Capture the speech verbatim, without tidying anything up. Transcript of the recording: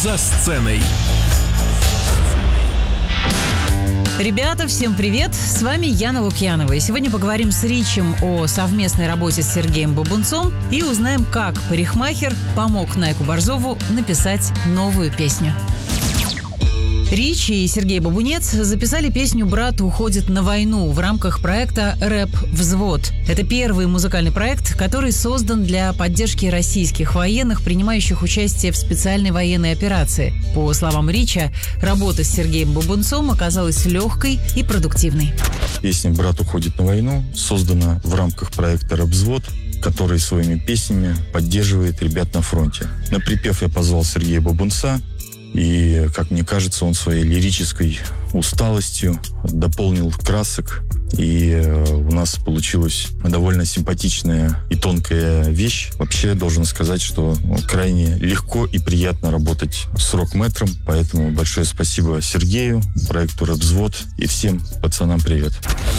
За сценой. Ребята, всем привет! С вами Яна Лукьянова. И сегодня поговорим с Ричем о совместной работе с Сергеем Бабунцом и узнаем, как парикмахер помог Найку Борзову написать новую песню. Рич и Сергей Бабунец записали песню «Брат уходит на войну» в рамках проекта «Рэп-взвод». Это первый музыкальный проект, который создан для поддержки российских военных, принимающих участие в специальной военной операции. По словам Рича, работа с Сергеем Бабунцом оказалась легкой и продуктивной. Песня «Брат уходит на войну» создана в рамках проекта «Рэп-взвод», который своими песнями поддерживает ребят на фронте. На припев я позвал Сергея Бабунца. И, как мне кажется, он своей лирической усталостью дополнил красок. И у нас получилась довольно симпатичная и тонкая вещь. Вообще, должен сказать, что крайне легко и приятно работать с рок-мэтром. Поэтому большое спасибо Сергею, проекту «Рэп-взвод» и всем пацанам привет.